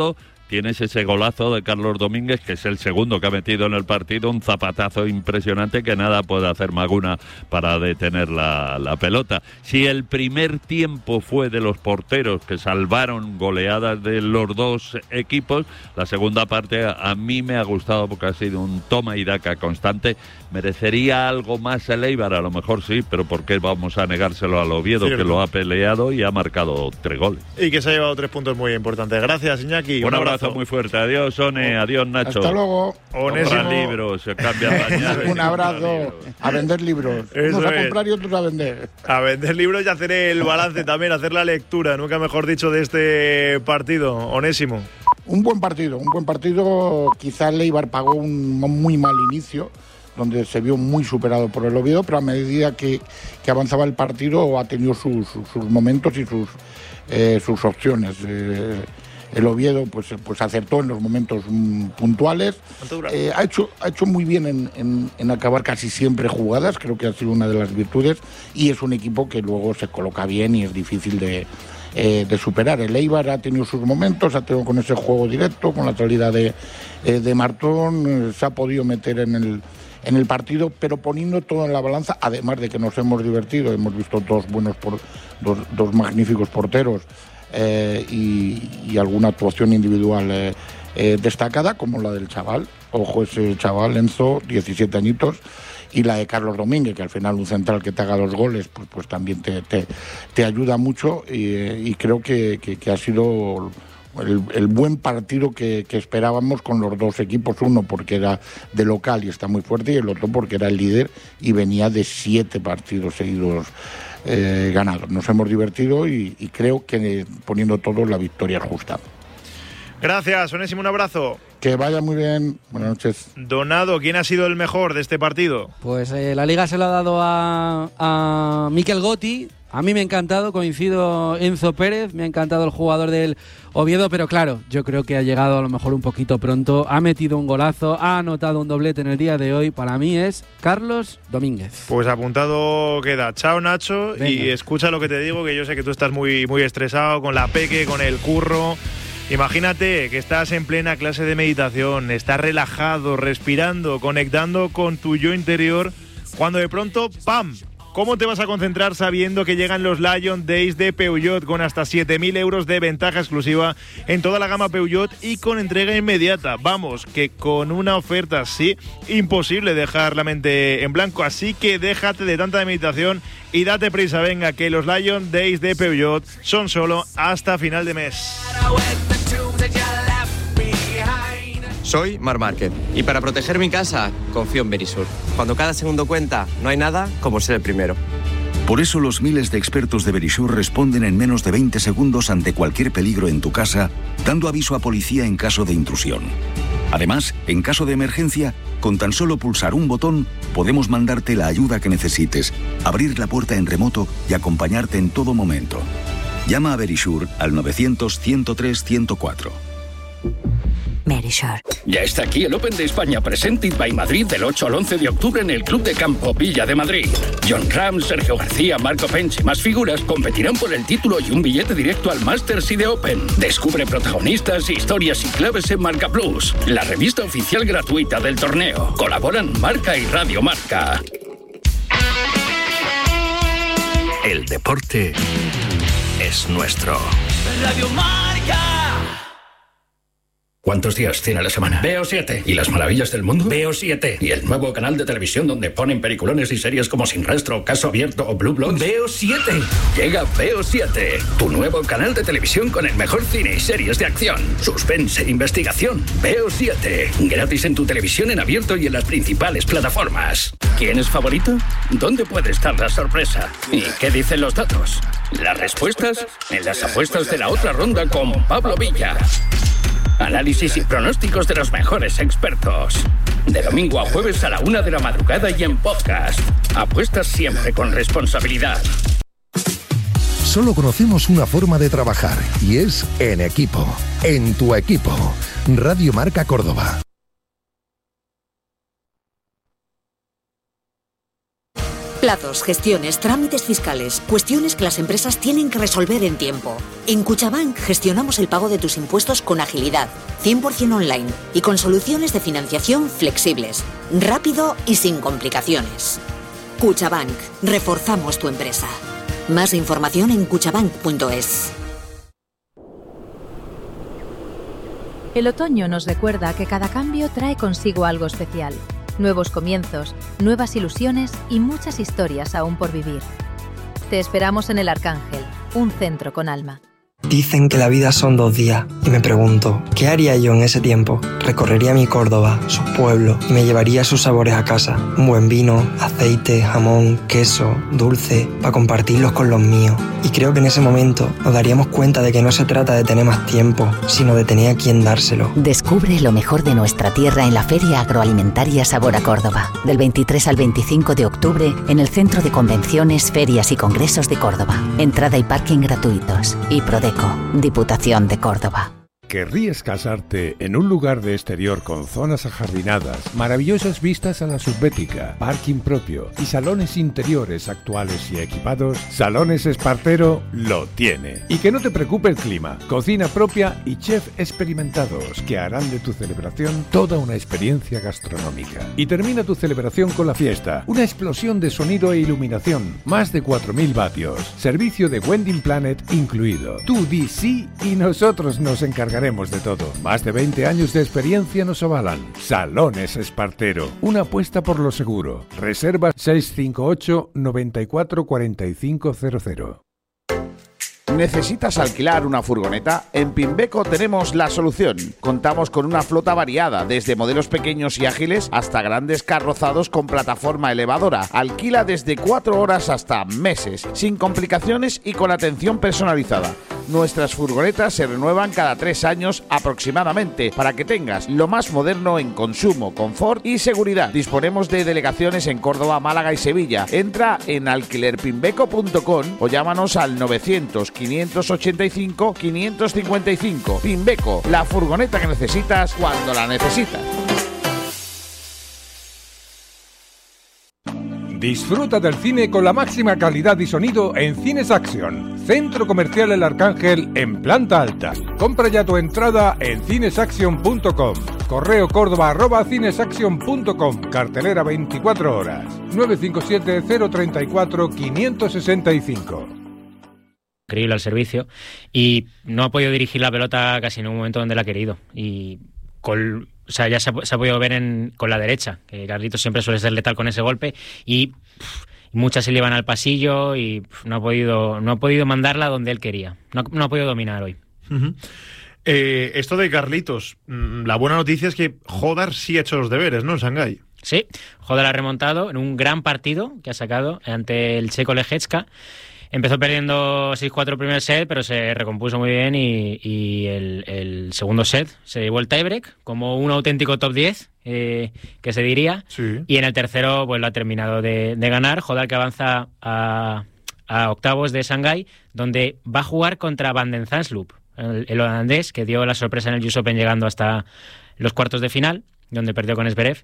tienes ese golazo de Carlos Domínguez, que es el segundo que ha metido en el partido, un zapatazo impresionante que nada puede hacer Maguna para detener la, la pelota. Si el primer tiempo fue de los porteros que salvaron goleadas de los dos equipos, la segunda parte a mí me ha gustado porque ha sido un toma y daca constante. ¿Merecería algo más el Eibar? A lo mejor sí, pero ¿por qué vamos a negárselo al Oviedo, Cierto. que lo ha peleado y ha marcado tres goles? Y que se ha llevado tres puntos muy importantes. Gracias, Iñaki. Un, un abrazo. abrazo muy fuerte. Adiós, One. Adiós, Nacho. Hasta luego. Onésimo. Compra libros, se cambian pañales. Un abrazo. A vender libros. Eso Unos a es. comprar y otros a vender. A vender libros y hacer el balance también, hacer la lectura, nunca mejor dicho, de este partido. Onésimo. Un buen partido, un buen partido. Quizás el Eibar pagó un muy mal inicio, donde se vio muy superado por el Oviedo, pero a medida que, que avanzaba el partido ha tenido sus, sus, sus momentos y sus, eh, sus opciones. Eh, el Oviedo pues, pues acertó en los momentos mm, puntuales. Eh, ha, hecho, ha hecho muy bien en, en, en acabar casi siempre jugadas, creo que ha sido una de las virtudes, y es un equipo que luego se coloca bien y es difícil de... Eh, de superar. El Eibar ha tenido sus momentos, ha tenido con ese juego directo, con la salida de, eh, de Martón, eh, se ha podido meter en el, en el partido, pero poniendo todo en la balanza, además de que nos hemos divertido, hemos visto dos buenos, por, dos, dos magníficos porteros eh, y, y alguna actuación individual eh, eh, destacada, como la del chaval, ojo ese chaval, Enzo, diecisiete añitos, y la de Carlos Domínguez, que al final un central que te haga dos goles, pues, pues también te, te, te ayuda mucho y, y creo que, que, que ha sido el, el buen partido que, que esperábamos con los dos equipos, uno porque era de local y está muy fuerte y el otro porque era el líder y venía de siete partidos seguidos eh, ganados. Nos hemos divertido y, y creo que poniendo todo la victoria es justa. Gracias, Onésimo, un abrazo. Que vaya muy bien, buenas noches. Donado, ¿quién ha sido el mejor de este partido? Pues eh, la Liga se lo ha dado a, a Mikel Gotti. A mí me ha encantado, coincido Enzo Pérez, me ha encantado el jugador del Oviedo, pero claro, yo creo que ha llegado a lo mejor un poquito pronto, ha metido un golazo, ha anotado un doblete en el día de hoy, para mí es Carlos Domínguez. Pues apuntado queda. Chao, Nacho. Venga. Y escucha lo que te digo, que yo sé que tú estás muy, muy estresado con la peque, con el curro. Imagínate que estás en plena clase de meditación, estás relajado, respirando, conectando con tu yo interior, cuando de pronto, ¡pam!, ¿cómo te vas a concentrar sabiendo que llegan los Lion Days de Peugeot con hasta siete mil euros de ventaja exclusiva en toda la gama Peugeot y con entrega inmediata? Vamos, que con una oferta así, imposible dejar la mente en blanco. Así que déjate de tanta meditación y date prisa, venga, que los Lion Days de Peugeot son solo hasta final de mes. Soy Mar Márquez y para proteger mi casa confío en Verisur. Cuando cada segundo cuenta, no hay nada como ser el primero. Por eso los miles de expertos de Verisur responden en menos de veinte segundos ante cualquier peligro en tu casa, dando aviso a policía en caso de intrusión. Además, en caso de emergencia, con tan solo pulsar un botón, podemos mandarte la ayuda que necesites, abrir la puerta en remoto y acompañarte en todo momento. Llama a Verisur al novecientos, ciento tres, ciento cuatro. Verisur. Ya está aquí el Open de España Presented by Madrid del ocho al once de octubre en el Club de Campo Villa de Madrid. John Ram, Sergio García, Marco Pench y más figuras competirán por el título y un billete directo al Masters y de Open. Descubre protagonistas, historias y claves en Marca Plus, la revista oficial gratuita del torneo. Colaboran Marca y Radio Marca. El deporte es nuestro. Radio Marca. ¿Cuántos días tiene la semana? Veo siete. ¿Y las maravillas del mundo? Veo siete. ¿Y el nuevo canal de televisión donde ponen peliculones y series como Sin Rastro, Caso Abierto o Blue Bloods? Veo siete. Llega Veo siete, tu nuevo canal de televisión con el mejor cine y series de acción, suspense e investigación. Veo siete. Gratis en tu televisión en abierto y en las principales plataformas. ¿Quién es favorito? ¿Dónde puede estar la sorpresa? ¿Y qué dicen los datos? Las respuestas en las apuestas de la otra ronda con Pablo Villa. Análisis y pronósticos de los mejores expertos. De domingo a jueves a la una de la madrugada y en podcast. Apuestas siempre con responsabilidad. Solo conocemos una forma de trabajar y es en equipo. En tu equipo. Radio Marca Córdoba. Plazos, gestiones, trámites fiscales, cuestiones que las empresas tienen que resolver en tiempo. En Cuchabank gestionamos el pago de tus impuestos con agilidad, cien por ciento online y con soluciones de financiación flexibles, rápido y sin complicaciones. Cuchabank, reforzamos tu empresa. Más información en cuchabank punto es. El otoño nos recuerda que cada cambio trae consigo algo especial. Nuevos comienzos, nuevas ilusiones y muchas historias aún por vivir. Te esperamos en El Arcángel, un centro con alma. Dicen que la vida son dos días y me pregunto, ¿qué haría yo en ese tiempo? Recorrería mi Córdoba, sus pueblos y me llevaría sus sabores a casa. Un buen vino, aceite, jamón, queso, dulce, para compartirlos con los míos. Y creo que en ese momento nos daríamos cuenta de que no se trata de tener más tiempo, sino de tener a quien dárselo. Descubre lo mejor de nuestra tierra en la Feria Agroalimentaria Sabor a Córdoba. Del veintitrés al veinticinco de octubre en el Centro de Convenciones, Ferias y Congresos de Córdoba. Entrada y parking gratuitos. Y Prodeco, Diputación de Córdoba. ¿Querrías casarte en un lugar de exterior con zonas ajardinadas, maravillosas vistas a la subbética, parking propio y salones interiores actuales y equipados? Salones Espartero lo tiene. Y que no te preocupe el clima, cocina propia y chef experimentados que harán de tu celebración toda una experiencia gastronómica. Y termina tu celebración con la fiesta, una explosión de sonido e iluminación, más de cuatro mil vatios, servicio de Wedding Planet incluido. Tú di sí y nosotros nos encargamos de todo. Más de veinte años de experiencia nos avalan. Salones Espartero, una apuesta por lo seguro. Reserva seis cinco ocho, nueve cuatro cuatro cinco cero cero. ¿Necesitas alquilar una furgoneta? En Pimbeco tenemos la solución. Contamos con una flota variada, desde modelos pequeños y ágiles hasta grandes carrozados con plataforma elevadora. Alquila desde cuatro horas hasta meses, sin complicaciones y con atención personalizada. Nuestras furgonetas se renuevan cada tres años aproximadamente para que tengas lo más moderno en consumo, confort y seguridad. Disponemos de delegaciones en Córdoba, Málaga y Sevilla. Entra en alquiler pimbeco punto com o llámanos al novecientos, quinientos ochenta y cinco, quinientos cincuenta y cinco. Pimbeco, la furgoneta que necesitas cuando la necesitas. Disfruta del cine con la máxima calidad y sonido en Cines Action, Centro Comercial El Arcángel en planta alta. Compra ya tu entrada en cines action punto com. Correo córdoba arroba cinesaction punto com. Cartelera veinticuatro horas. nueve cinco siete, cero tres cuatro, cinco seis cinco. Increíble al servicio y no ha podido dirigir la pelota casi en un momento donde la ha querido. Y con... O sea, ya se ha, se ha podido ver en, con la derecha, que Carlitos siempre suele ser letal con ese golpe y pff, muchas se le iban al pasillo y pff, no ha podido no ha podido mandarla donde él quería. No, no ha podido dominar hoy. Uh-huh. Eh, esto de Carlitos, la buena noticia es que Jodar sí ha hecho los deberes, ¿no? En Shanghái. Sí, Jodar ha remontado en un gran partido que ha sacado ante el checo Lejecka. Empezó perdiendo seis cuatro el primer set, pero se recompuso muy bien y, y el, el segundo set se llevó el tiebreak como un auténtico top diez, eh, que se diría. Sí. Y en el tercero pues lo ha terminado de, de ganar. Jodar, que avanza a, a octavos de Shanghái, donde va a jugar contra Van den Zandsloop, el, el holandés, que dio la sorpresa en el U S Open llegando hasta los cuartos de final, donde perdió con Zverev.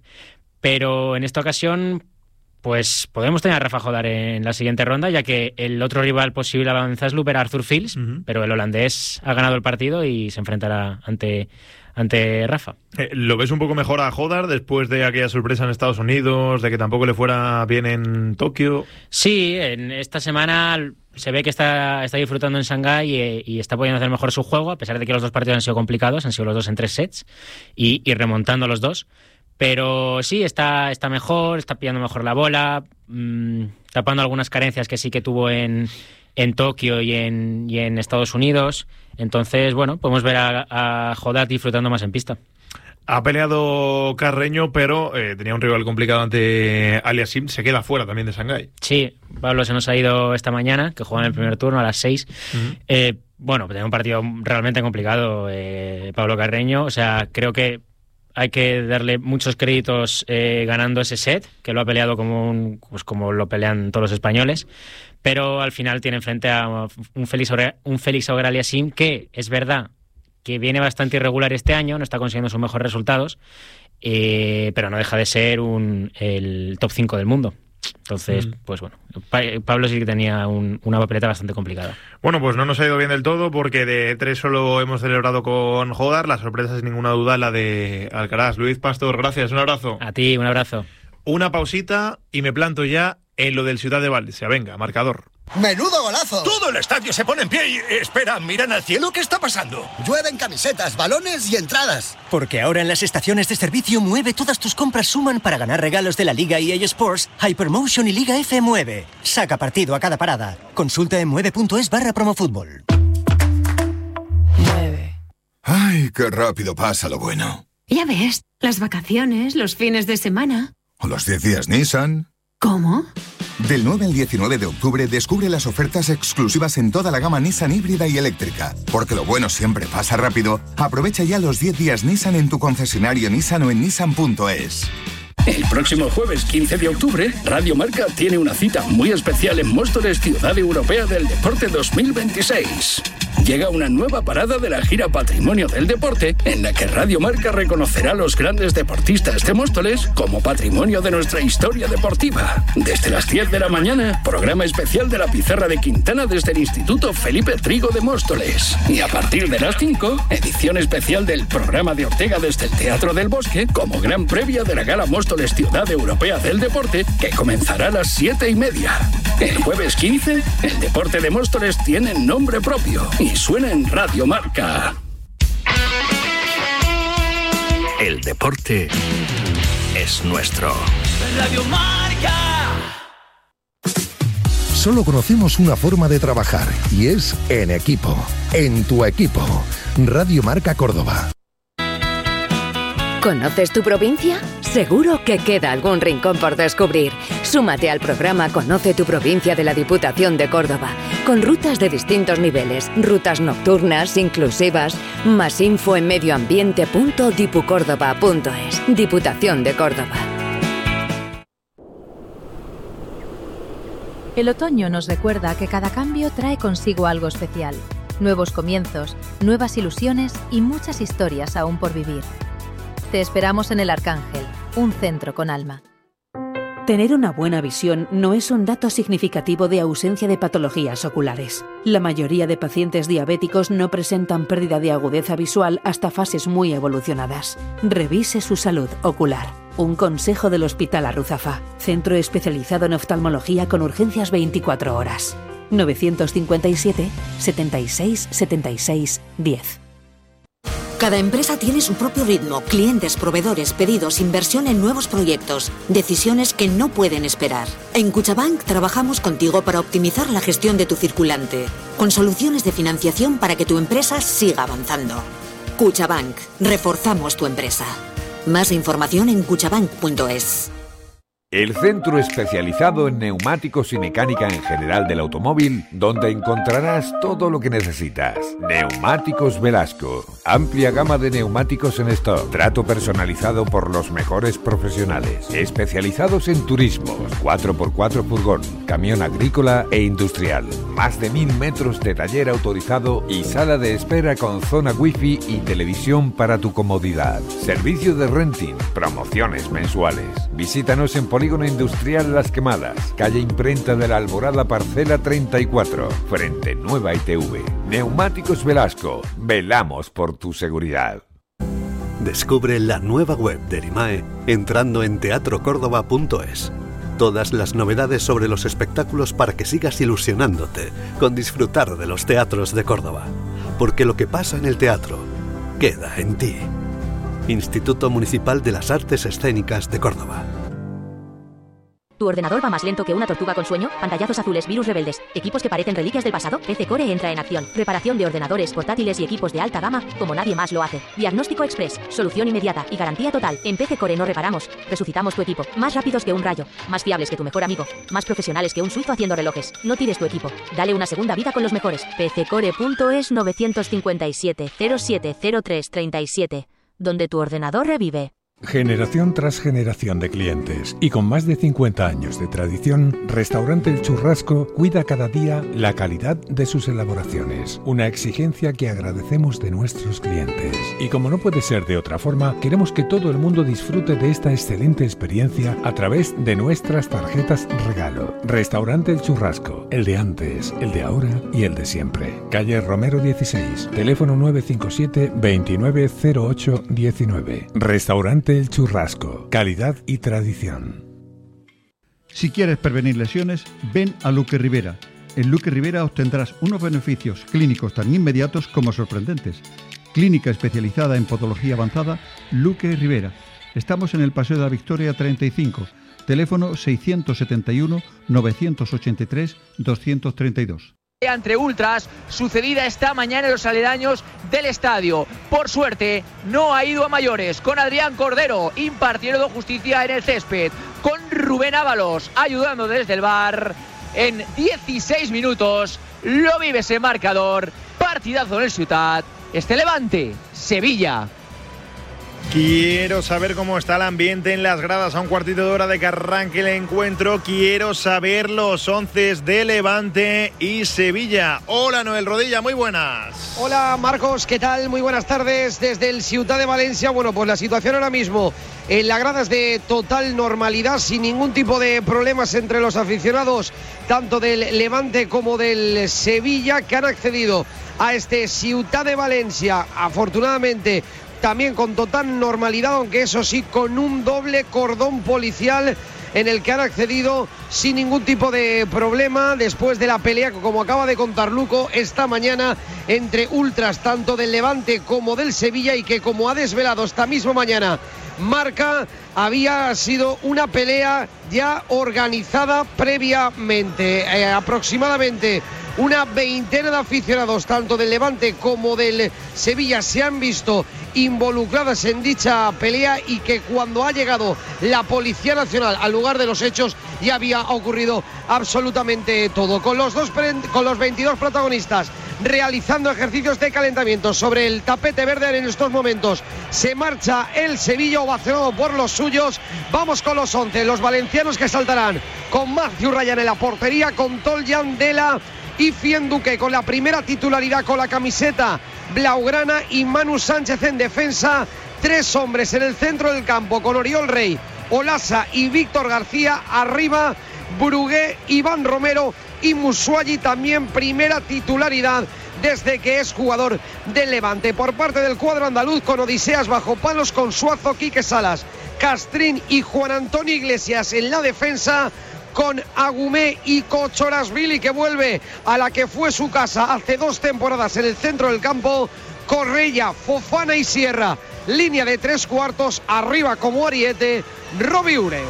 Pero en esta ocasión... pues podemos tener a Rafa Jodar en la siguiente ronda, ya que el otro rival posible a Van den Zandsloop era Arthur Fils, uh-huh. pero el holandés ha ganado el partido y se enfrentará ante, ante Rafa. Eh, ¿Lo ves un poco mejor a Jodar después de aquella sorpresa en Estados Unidos, de que tampoco le fuera bien en Tokio? Sí, en esta semana se ve que está, está disfrutando en Shanghái y, y está pudiendo hacer mejor su juego, a pesar de que los dos partidos han sido complicados, han sido los dos en tres sets, y, y remontando los dos. Pero sí, está, está mejor, está pillando mejor la bola, mmm, tapando algunas carencias que sí que tuvo en, en Tokio y en, y en Estados Unidos. Entonces, bueno, podemos ver a, a Jodar disfrutando más en pista. Ha peleado Carreño, pero eh, tenía un rival complicado ante Aliassime. Se queda fuera también de Shanghái. Sí, Pablo se nos ha ido esta mañana, que juega en el primer turno a las seis. Uh-huh. Eh, bueno, tenía un partido realmente complicado, eh, Pablo Carreño. O sea, creo que hay que darle muchos créditos eh, ganando ese set, que lo ha peleado como un, pues como lo pelean todos los españoles, pero al final tiene enfrente a un Félix un Félix Auger-Aliassime que es verdad que viene bastante irregular este año, no está consiguiendo sus mejores resultados, eh, pero no deja de ser un, el top cinco del mundo. Entonces, Mm. pues bueno, Pa- Pablo sí que tenía un- una papeleta bastante complicada. Bueno, pues no nos ha ido bien del todo porque de tres solo hemos celebrado con Hodar. La sorpresa, sin ninguna duda, la de Alcaraz. Luis Pastor, gracias, un abrazo. A ti, un abrazo. Una pausita y me planto ya en lo del Ciudad de Valencia. Venga, marcador. ¡Menudo golazo! Todo el estadio se pone en pie y... Espera, miran al cielo, ¿qué está pasando? Llueven camisetas, balones y entradas. Porque ahora en las estaciones de servicio Mueve todas tus compras suman para ganar regalos de la Liga E A Sports, Hypermotion y Liga F Mueve. Saca partido a cada parada. Consulta en mueve punto es barra promofútbol. Ay, qué rápido pasa lo bueno. Ya ves, las vacaciones, los fines de semana. O los diez días Nissan. ¿Cómo? Del nueve al diecinueve de octubre descubre las ofertas exclusivas en toda la gama Nissan híbrida y eléctrica. Porque lo bueno siempre pasa rápido. Aprovecha ya los diez días Nissan en tu concesionario Nissan o en nissan punto es. El próximo jueves quince de octubre, Radio Marca tiene una cita muy especial en Móstoles, Ciudad Europea del Deporte dos mil veintiséis. Llega una nueva parada de la gira Patrimonio del Deporte, en la que Radio Marca reconocerá a los grandes deportistas de Móstoles como patrimonio de nuestra historia deportiva. Desde las diez de la mañana, programa especial de la Pizarra de Quintana desde el Instituto Felipe Trigo de Móstoles. Y a partir de las cinco, edición especial del programa de Ortega desde el Teatro del Bosque, como gran previa de la Gala Móstoles Ciudad Europea del Deporte, que comenzará a las siete y media. El jueves quince, el deporte de Móstoles tiene nombre propio y suena en Radio Marca. El deporte es nuestro. Radio Marca. Solo conocemos una forma de trabajar y es en equipo, en tu equipo. Radio Marca Córdoba. ¿Conoces tu provincia? Seguro que queda algún rincón por descubrir. Súmate al programa Conoce tu provincia de la Diputación de Córdoba, con rutas de distintos niveles, rutas nocturnas, inclusivas. Más info en medioambiente punto dipucórdoba punto es. Diputación de Córdoba. El otoño nos recuerda que cada cambio trae consigo algo especial. Nuevos comienzos, nuevas ilusiones y muchas historias aún por vivir. Te esperamos en El Arcángel, un centro con alma. Tener una buena visión no es un dato significativo de ausencia de patologías oculares. La mayoría de pacientes diabéticos no presentan pérdida de agudeza visual hasta fases muy evolucionadas. Revise su salud ocular. Un consejo del Hospital Arruzafa, centro especializado en oftalmología con urgencias veinticuatro horas. novecientos cincuenta y siete, setenta y seis, setenta y seis, diez. Cada empresa tiene su propio ritmo, clientes, proveedores, pedidos, inversión en nuevos proyectos, decisiones que no pueden esperar. En Cuchabank trabajamos contigo para optimizar la gestión de tu circulante, con soluciones de financiación para que tu empresa siga avanzando. Cuchabank, reforzamos tu empresa. Más información en cuchabank punto es. El centro especializado en neumáticos y mecánica en general del automóvil, donde encontrarás todo lo que necesitas. Neumáticos Velasco. Amplia gama de neumáticos en stock. Trato personalizado por los mejores profesionales. Especializados en turismos, cuatro por cuatro furgón, camión agrícola e industrial. Más de mil metros de taller autorizado y sala de espera con zona wifi y televisión para tu comodidad. Servicio de renting, promociones mensuales. Visítanos en Polígono Industrial Las Quemadas, calle Imprenta de la Alborada, parcela treinta y cuatro, frente Nueva I T V. Neumáticos Velasco, velamos por tu seguridad. Descubre la nueva web de Erimae entrando en teatro córdoba punto es. Todas las novedades sobre los espectáculos para que sigas ilusionándote con disfrutar de los teatros de Córdoba. Porque lo que pasa en el teatro queda en ti. Instituto Municipal de las Artes Escénicas de Córdoba. ¿Tu ordenador va más lento que una tortuga con sueño? Pantallazos azules, virus rebeldes, equipos que parecen reliquias del pasado. P C Core entra en acción. Reparación de ordenadores, portátiles y equipos de alta gama como nadie más lo hace. Diagnóstico express, solución inmediata y garantía total. En P C Core no reparamos, resucitamos tu equipo. Más rápidos que un rayo, más fiables que tu mejor amigo, más profesionales que un suizo haciendo relojes. No tires tu equipo, dale una segunda vida con los mejores. P C Core punto es nueve cinco siete, cero siete cero tres tres siete, donde tu ordenador revive. Generación tras generación de clientes y con más de cincuenta años de tradición, Restaurante El Churrasco cuida cada día la calidad de sus elaboraciones, una exigencia que agradecemos de nuestros clientes. Y como no puede ser de otra forma, queremos que todo el mundo disfrute de esta excelente experiencia a través de nuestras tarjetas regalo. Restaurante El Churrasco, el de antes, el de ahora y el de siempre. Calle Romero dieciséis, teléfono nueve cinco siete, veintinueve cero ocho diecinueve. Restaurante El Churrasco, calidad y tradición. Si quieres prevenir lesiones, ven a Luque Rivera. En Luque Rivera obtendrás unos beneficios clínicos tan inmediatos como sorprendentes. Clínica especializada en podología avanzada, Luque Rivera. Estamos en el Paseo de la Victoria treinta y cinco, teléfono seiscientos setenta y uno, novecientos ochenta y tres, doscientos treinta y dos. Entre ultras, sucedida esta mañana en los aledaños del estadio. Por suerte, no ha ido a mayores. Con Adrián Cordero, impartiendo justicia en el césped. Con Rubén Ábalos, ayudando desde el bar. En dieciséis minutos, lo vive ese marcador. Partidazo en el Ciutat. Este Levante, Sevilla. Quiero saber cómo está el ambiente en las gradas a un cuartito de hora de que arranque el encuentro. Quiero saber los onces de Levante y Sevilla. Hola, Noel Rodilla, muy buenas. Hola, Marcos, ¿qué tal? Muy buenas tardes desde el Ciutat de Valencia. Bueno, pues la situación ahora mismo en la grada es de total normalidad, sin ningún tipo de problemas entre los aficionados, tanto del Levante como del Sevilla, que han accedido a este Ciutat de Valencia, afortunadamente, también con total normalidad, aunque eso sí, con un doble cordón policial en el que han accedido sin ningún tipo de problema después de la pelea, como acaba de contar Luco, esta mañana entre ultras tanto del Levante como del Sevilla, y que, como ha desvelado esta misma mañana Marca, había sido una pelea ya organizada previamente. Eh, aproximadamente una veintena de aficionados, tanto del Levante como del Sevilla, se han visto involucradas en dicha pelea, y que cuando ha llegado la Policía Nacional al lugar de los hechos ya había ocurrido absolutamente todo. Con los, dos, con los veintidós protagonistas realizando ejercicios de calentamiento sobre el tapete verde en estos momentos, se marcha el Sevilla ovacionado por los suyos. Vamos con los once, los valencianos, que saltarán con Matthew Ryan en la portería, con Toljan Dela y Fienduque con la primera titularidad con la camiseta blaugrana, y Manu Sánchez en defensa. Tres hombres en el centro del campo con Oriol Rey, Olasa y Víctor García. Arriba Brugué, Iván Romero y Musuagi, también primera titularidad desde que es jugador del Levante. Por parte del cuadro andaluz, con Odiseas bajo palos, con Suazo, Quique Salas, Castrín y Juan Antonio Iglesias en la defensa, con Agumé y Cochorasvili, que vuelve a la que fue su casa hace dos temporadas en el centro del campo, Correia, Fofana y Sierra. Línea de tres cuartos, arriba como ariete, Robiure.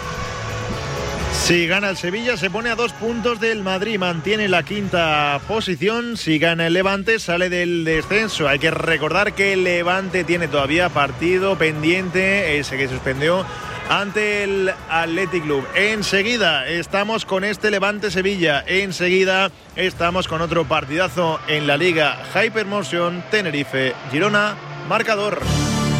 Si gana el Sevilla, se pone a dos puntos del Madrid, mantiene la quinta posición. Si gana el Levante, sale del descenso. Hay que recordar que el Levante tiene todavía partido pendiente, ese que suspendió ante el Athletic Club. Enseguida estamos con este Levante-Sevilla. Enseguida estamos con otro partidazo en la Liga Hypermotion, Tenerife-Girona. Marcador.